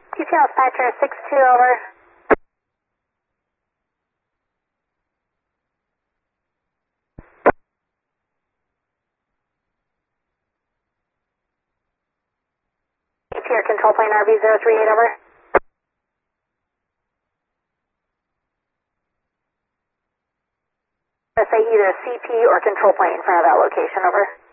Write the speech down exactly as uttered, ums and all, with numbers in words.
T P L Dispatcher six two, over. If your control plane R V zero three eight, over. Say either C P or control plane in front of that location, over.